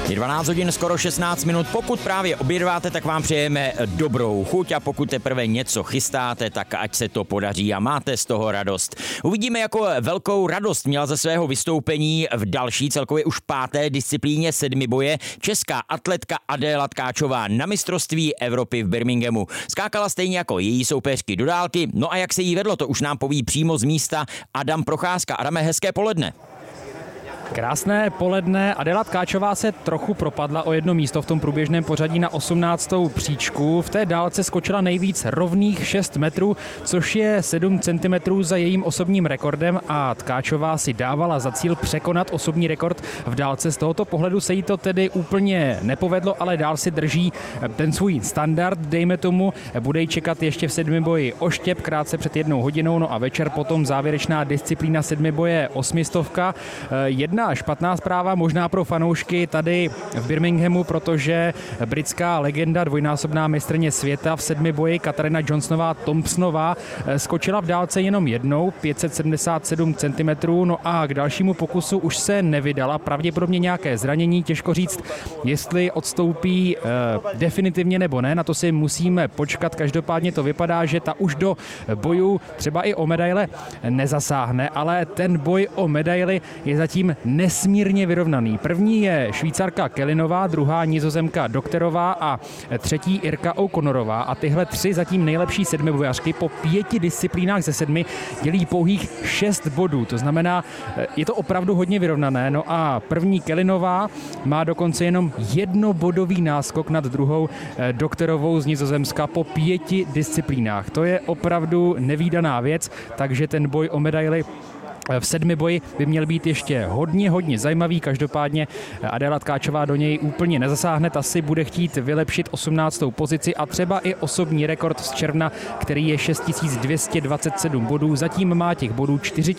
Je 12 hodin, skoro 16 minut. Pokud právě obědváte, tak vám přejeme dobrou chuť a pokud teprve něco chystáte, tak ať se to podaří a máte z toho radost. Uvidíme, jako velkou radost měla ze svého vystoupení v další, celkově už 5. disciplíně sedmiboje česká atletka Adéla Tkáčová na mistrovství Evropy v Birminghamu. Skákala stejně jako její soupeřky do dálky, no a jak se jí vedlo, to už nám poví přímo z místa Adam Procházka. Adame, hezké poledne. Krásné poledne. Adéla Tkáčová se trochu propadla o jedno místo v tom průběžném pořadí na 18. příčku. V té dálce skočila nejvíc rovných 6 metrů, což je 7 cm za jejím osobním rekordem a Tkáčová si dávala za cíl překonat osobní rekord v dálce. Z tohoto pohledu se jí to tedy úplně nepovedlo, ale dál si drží ten svůj standard, dejme tomu. Bude jí čekat ještě v sedmiboji oštěp krátce před 1 hodinou, no a večer potom závěrečná disciplína sedmiboje 800. Jedna špatná zpráva možná pro fanoušky tady v Birminghamu, protože britská legenda, dvojnásobná mistryně světa v sedmiboji Katarina Johnsonová Thompsonová skočila v dálce jenom jednou, 577 cm, no a k dalšímu pokusu už se nevydala, pravděpodobně nějaké zranění, těžko říct, jestli odstoupí definitivně nebo ne, na to si musíme počkat, každopádně to vypadá, že ta už do bojů třeba i o medaile nezasáhne, ale ten boj o medaily je zatím nesmírně vyrovnaný. První je Švýcarka Kelinová, druhá Nizozemka Doktorová a třetí Irka O'Connorová a tyhle 3 zatím nejlepší sedmibojařky po 5 disciplínách ze 7 dělí pouhých 6 bodů. To znamená, je to opravdu hodně vyrovnané. No a první Kelinová má dokonce jenom jednobodový náskok nad druhou Doktorovou z Nizozemska po 5 disciplínách. To je opravdu nevídaná věc, takže ten boj o medaili v sedmiboji by měl být ještě hodně zajímavý, každopádně Adéla Tkáčová do něj úplně nezasáhne, asi bude chtít vylepšit 18. pozici a třeba i osobní rekord z června, který je 6227 bodů, zatím má těch bodů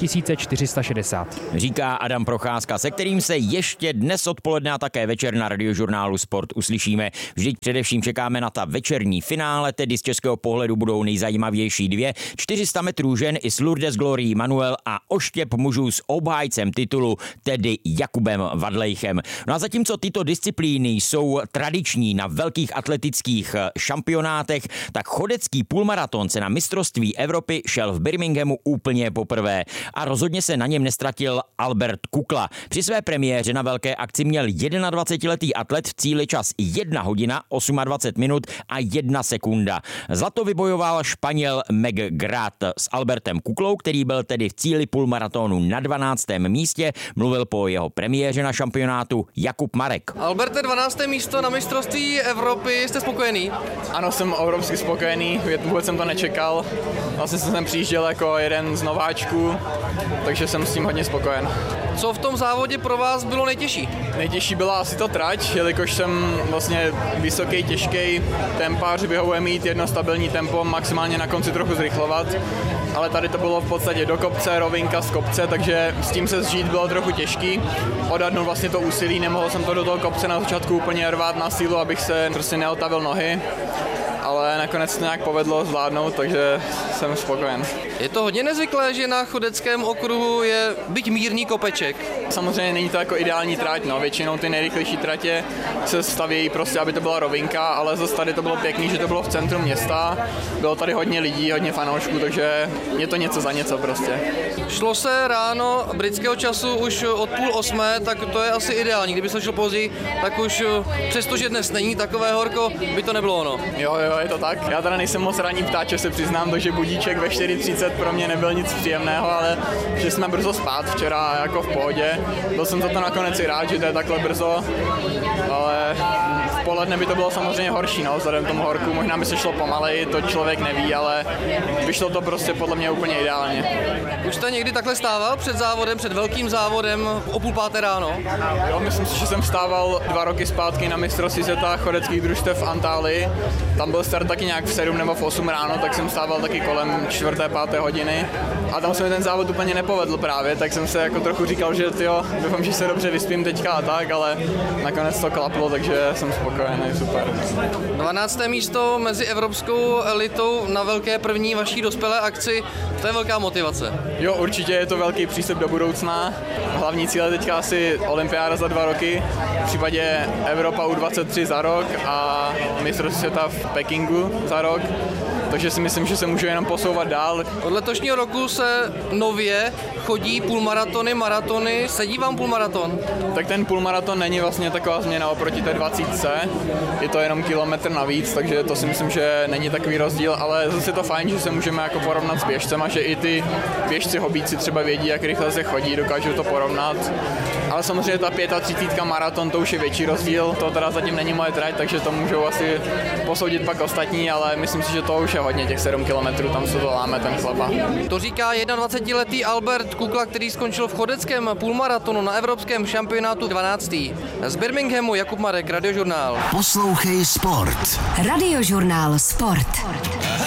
4460. Říká Adam Procházka, se kterým se ještě dnes odpoledne a také večer na Radiožurnálu Sport uslyšíme. Vždyť především čekáme na ta večerní finále, tedy z českého pohledu budou nejzajímavější 2, 400 metrů žen i s Lourdes Glory Manuel a oštěp mužů s obhájcem titulu, tedy Jakubem Vadlejchem. No a zatímco tyto disciplíny jsou tradiční na velkých atletických šampionátech, tak chodecký půlmaraton se na mistrovství Evropy šel v Birminghamu úplně poprvé a rozhodně se na něm nestratil Albert Kukla. Při své premiéře na velké akci měl 21letý atlet v cíli čas 1 hodina 28 minut a 1 sekunda. Zlato vybojoval Španěl McGrath s Albertem Kuklou, který byl tedy v cíli půlmaratonu na 12. místě, mluvil po jeho premiéře na šampionátu Jakub Marek. Alberte, 12. místo na mistrovství Evropy, jste spokojený? Ano, jsem obrovsky spokojený, vůbec jsem to nečekal. Vlastně jsem sem přijížděl jako jeden z nováčků, takže jsem s tím hodně spokojen. Co v tom závodě pro vás bylo nejtěžší? Nejtěžší byla asi to trať, jelikož jsem vlastně vysoký, těžký tempář, vyhovuje mít jedno stabilní tempo, maximálně na konci trochu zrychlovat, ale tady to bylo v podstatě do kopce, rovinka z kopce, takže s tím se zžít bylo trochu těžký. Odhadnout vlastně to úsilí, nemohl jsem to do toho kopce na začátku úplně rvát na sílu, abych se prostě neotavil nohy, ale nakonec to nějak povedlo zvládnout, takže jsem spokojen. Je to hodně nezvyklé, že na chodeckém okruhu je byť mírný kopeček. Samozřejmě není to jako ideální trať, no. Většinou ty nejrychlejší tratě se stavějí prostě, aby to byla rovinka, ale zase tady to bylo pěkný, že to bylo v centru města. Bylo tady hodně lidí, hodně fanoušků, takže je to něco za něco prostě. Šlo se ráno britského času už od 7:30, tak to je asi ideální. Kdyby se šlo později, tak už přestože dnes není takové horko, by to nebylo ono. Jo, je to tak. Já teda nejsem moc ranní ptáče, se přiznám, takže budíček ve 4:30 pro mě nebyl nic příjemného, ale že jsme brzo spát včera jako v pohodě. Byl jsem za to nakonec i rád, že to je takhle brzo, ale v poledne by to bylo samozřejmě horší, no, vzhledem k tomu horku. Možná by se šlo pomaleji, to člověk neví, ale vyšlo to prostě podle mě úplně ideálně. Už jste někdy takhle stával před závodem, před velkým závodem o 4:30 ráno? Jo, myslím si, že jsem vstával 2 roky zpátky na mistrovství světa chodeckých družstev v Antálii. Tam byl start taky nějak v 7 nebo v 8 ráno, tak jsem stával taky kolem 4. 5. hodiny a tam se mi ten závod úplně nepovedl právě, tak jsem se jako trochu říkal, že doufám, že se dobře vyspím teďka a tak, ale nakonec to klaplo, takže jsem spokojený, super. 12. místo mezi evropskou elitou na velké první vaší dospělé akci, to je velká motivace. Jo, určitě je to velký příslib do budoucna. Hlavní cíle teďka asi olympiáda za 2 roky, v případě Evropa U23 za rok a mistrovství světa v Pekingu za rok. Takže si myslím, že se můžu jenom posouvat dál. Od letošního roku se nově chodí půlmaratony, maratony. Sedí vám půlmaraton? Tak ten půlmaraton není vlastně taková změna oproti té 20. Je to jenom kilometr navíc, takže to si myslím, že není takový rozdíl, ale zase je to fajn, že se můžeme jako porovnat s běžcem a že i ty běžci hobíci třeba vědí, jak rychle se chodí, dokážou to porovnat. Ale samozřejmě ta 35 maraton, to už je větší rozdíl, to teda zatím není moje trať, takže to můžou asi posoudit pak ostatní, ale myslím si, že to už je hodně, těch 7 kilometrů, tam se to láme ten chleba. To říká 21letý Albert Kukla, který skončil v chodeckém půlmaratonu na evropském šampionátu 12. Z Birminghamu Jakub Marek, Radiožurnál. Poslouchej Sport. Radiožurnál Sport.